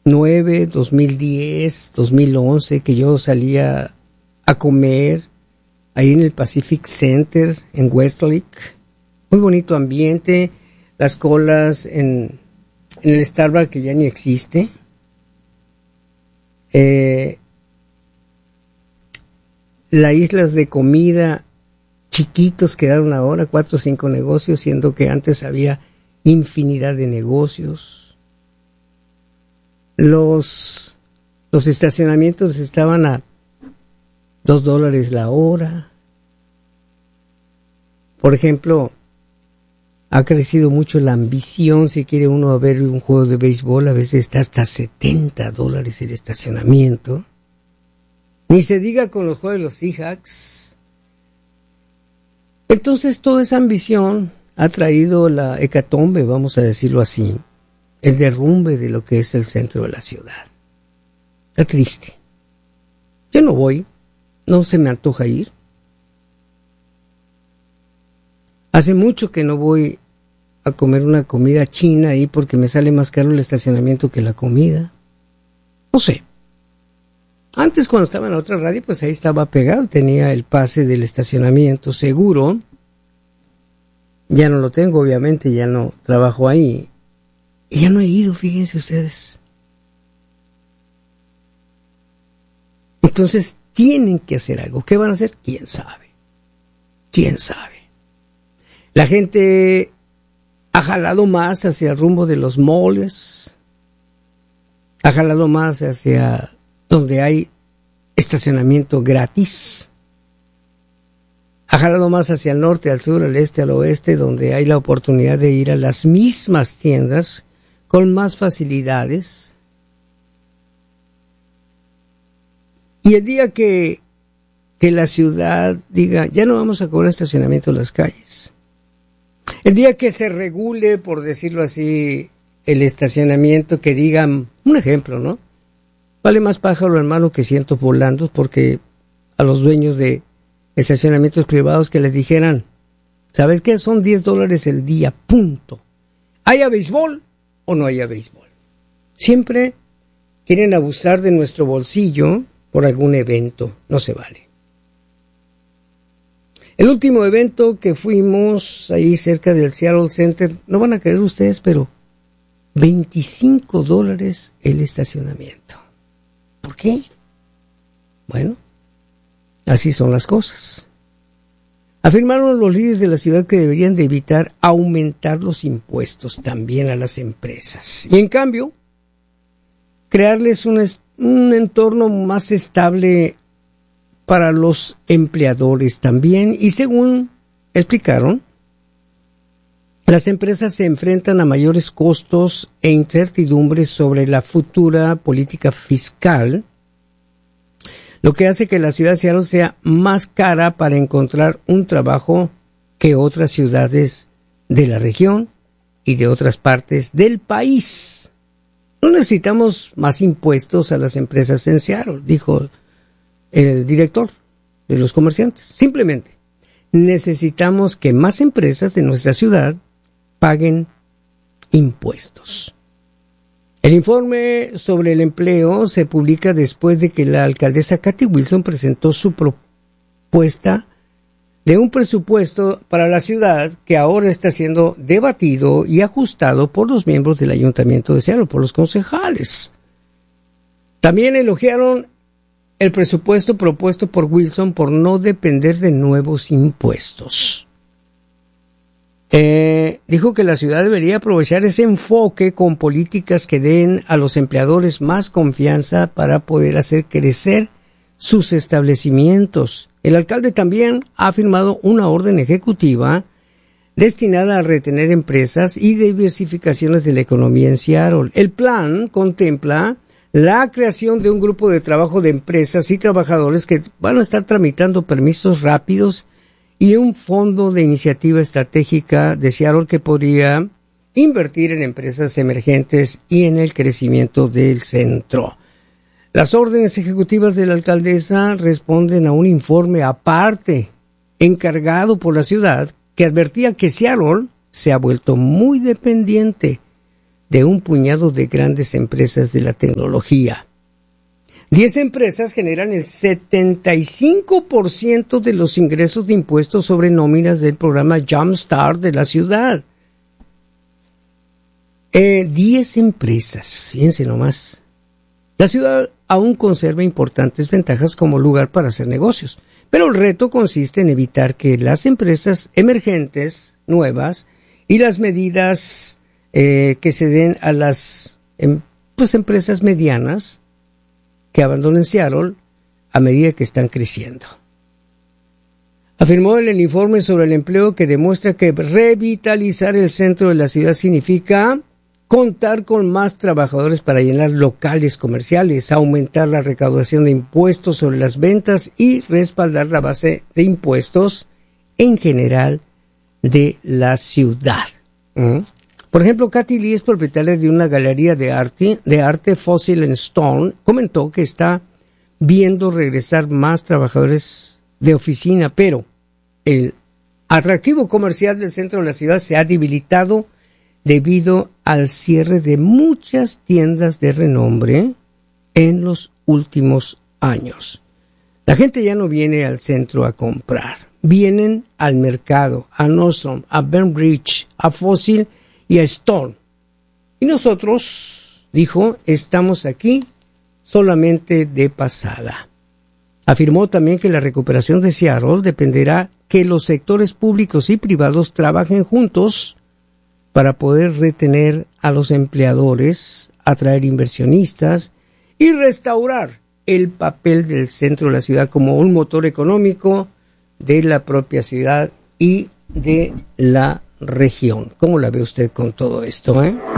2009, 2010, 2011, que yo salía a comer ahí en el Pacific Center, en Westlake. Muy bonito ambiente, las colas en el Starbucks que ya ni existe. Las islas de comida chiquitos quedaron ahora, 4 o 5 negocios, siendo que antes había infinidad de negocios. Los estacionamientos estaban a $2 la hora. Por ejemplo, ha crecido mucho la ambición. Si quiere uno ver un juego de béisbol, a veces está hasta $70 el estacionamiento. Ni se diga con los juegos de los Seahawks. Entonces, toda esa ambición ha traído la hecatombe, vamos a decirlo así, el derrumbe de lo que es el centro de la ciudad. Está triste. Yo no voy, no se me antoja ir. Hace mucho que no voy a comer una comida china ahí porque me sale más caro el estacionamiento que la comida. No sé. Antes, cuando estaba en la otra radio, pues ahí estaba pegado, tenía el pase del estacionamiento seguro. Ya no lo tengo, obviamente, ya no trabajo ahí. Y ya no he ido, fíjense ustedes. Entonces, tienen que hacer algo. ¿Qué van a hacer? ¿Quién sabe? ¿Quién sabe? La gente ha jalado más hacia el rumbo de los malls. Ha jalado más hacia donde hay estacionamiento gratis. Ha jalado más hacia el norte, al sur, al este, al oeste, donde hay la oportunidad de ir a las mismas tiendas con más facilidades. Y el día que la ciudad diga, ya no vamos a cobrar estacionamiento en las calles. El día que se regule, por decirlo así, el estacionamiento, que digan, un ejemplo, ¿no? Vale más pájaro hermano que cientos volando, porque a los dueños de estacionamientos privados que les dijeran, ¿sabes qué? Son $10 el día, punto. ¿Haya béisbol o no haya béisbol? Siempre quieren abusar de nuestro bolsillo por algún evento. No se vale. El último evento que fuimos ahí cerca del Seattle Center, no van a creer ustedes, pero $25 el estacionamiento. ¿Por qué? Bueno, así son las cosas. Afirmaron los líderes de la ciudad que deberían de evitar aumentar los impuestos también a las empresas. Y en cambio, crearles un entorno más estable para los empleadores también. Y según explicaron, las empresas se enfrentan a mayores costos e incertidumbres sobre la futura política fiscal, lo que hace que la ciudad de Seattle sea más cara para encontrar un trabajo que otras ciudades de la región y de otras partes del país. No necesitamos más impuestos a las empresas en Seattle, dijo el director de los comerciantes. Simplemente necesitamos que más empresas de nuestra ciudad paguen impuestos. El informe sobre el empleo se publica después de que la alcaldesa Kathy Wilson presentó su propuesta de un presupuesto para la ciudad que ahora está siendo debatido y ajustado por los miembros del Ayuntamiento de Seattle, por los concejales. También elogiaron el presupuesto propuesto por Wilson por no depender de nuevos impuestos. Dijo que la ciudad debería aprovechar ese enfoque con políticas que den a los empleadores más confianza para poder hacer crecer sus establecimientos. El alcalde también ha firmado una orden ejecutiva destinada a retener empresas y diversificaciones de la economía en Seattle. El plan contempla la creación de un grupo de trabajo de empresas y trabajadores que van a estar tramitando permisos rápidos y un fondo de iniciativa estratégica de Seattle que podría invertir en empresas emergentes y en el crecimiento del centro. Las órdenes ejecutivas de la alcaldesa responden a un informe aparte encargado por la ciudad que advertía que Seattle se ha vuelto muy dependiente de un puñado de grandes empresas de la tecnología. 10 empresas generan el 75% de los ingresos de impuestos sobre nóminas del programa Jumpstart de la ciudad. 10 empresas, fíjense nomás. La ciudad aún conserva importantes ventajas como lugar para hacer negocios, pero el reto consiste en evitar que las empresas emergentes, nuevas, y las medidas que se den a las empresas medianas que abandonen Seattle a medida que están creciendo. Afirmó en el informe sobre el empleo que demuestra que revitalizar el centro de la ciudad significa contar con más trabajadores para llenar locales comerciales, aumentar la recaudación de impuestos sobre las ventas y respaldar la base de impuestos en general de la ciudad. Por ejemplo, Kathy Lee es propietaria de una galería de arte Fossil and Stone. Comentó que está viendo regresar más trabajadores de oficina, pero el atractivo comercial del centro de la ciudad se ha debilitado debido al cierre de muchas tiendas de renombre en los últimos años. La gente ya no viene al centro a comprar, vienen al mercado, a Nordstrom, a Bainbridge, a Fossil y a Stone. Y nosotros, dijo, estamos aquí solamente de pasada. Afirmó también que la recuperación de Seattle dependerá que los sectores públicos y privados trabajen juntos para poder retener a los empleadores, atraer inversionistas y restaurar el papel del centro de la ciudad como un motor económico de la propia ciudad y de la región. ¿Cómo la ve usted con todo esto,